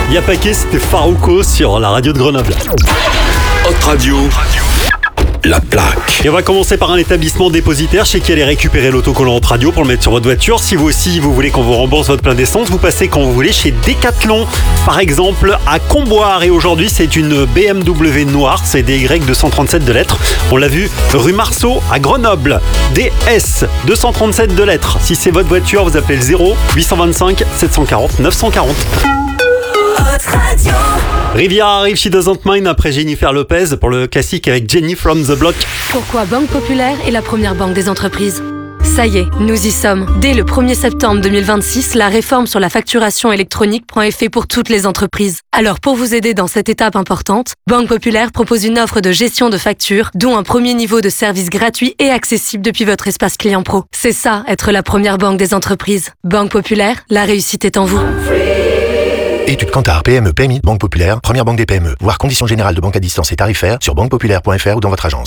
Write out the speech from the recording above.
Yapaké, c'était Farouko sur la radio de Grenoble. Hot Radio, la plaque. Et on va commencer par un établissement dépositaire chez qui aller récupérer l'autocollant Hot Radio pour le mettre sur votre voiture. Si vous aussi vous voulez qu'on vous rembourse votre plein d'essence, vous passez quand vous voulez chez Decathlon, par exemple à Comboire. Et aujourd'hui c'est une BMW noire, c'est DY 237 de lettres. On l'a vu rue Marceau à Grenoble. DS 237 de lettres. Si c'est votre voiture, vous appelez le 0 825 740 940. Riviera arrive She Doesn't Mind après Jennifer Lopez pour le classique avec Jenny from the Block. Pourquoi Banque Populaire est la première banque des entreprises? Ça y est, nous y sommes. Dès le 1er septembre 2026, la réforme sur la facturation électronique prend effet pour toutes les entreprises. Alors pour vous aider dans cette étape importante, Banque Populaire propose une offre de gestion de factures, dont un premier niveau de service gratuit et accessible depuis votre espace client pro. C'est ça, être la première banque des entreprises. Banque Populaire, la réussite est en vous. Étude Kantar, PME, PMI, Banque Populaire, première banque des PME. Voir conditions générales de banque à distance et tarifaires sur banquepopulaire.fr ou dans votre agence.